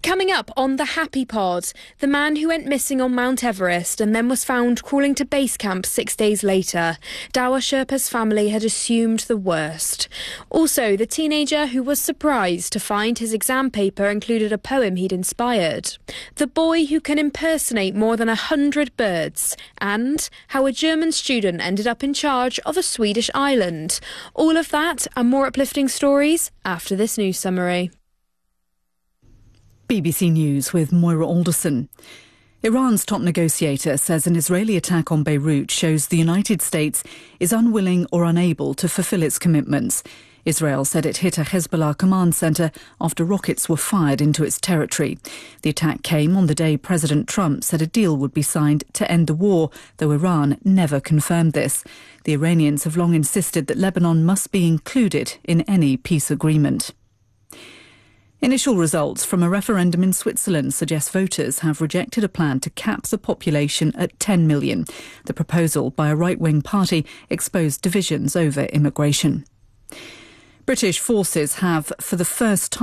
Coming up on the Happy Pod, the man who went missing on Mount Everest and then was found crawling to base camp 6 days later. Dawa Sherpa's family had assumed the worst. Also, the teenager who was surprised to find his exam paper included a poem he'd inspired. The boy who can impersonate more than 100 birds. And how a German student ended up in charge of a Swedish island. All of that and more uplifting stories after this news summary. BBC News with Moira Alderson. Iran's top negotiator says an Israeli attack on Beirut shows the United States is unwilling or unable to fulfill its commitments. Israel said it hit a Hezbollah command centre after rockets were fired into its territory. The attack came on the day President Trump said a deal would be signed to end the war, though Iran never confirmed this. The Iranians have long insisted that Lebanon must be included in any peace agreement. Initial results from a referendum in Switzerland suggest voters have rejected a plan to cap the population at 10 million. The proposal by a right-wing party exposed divisions over immigration. British forces have, for the first time,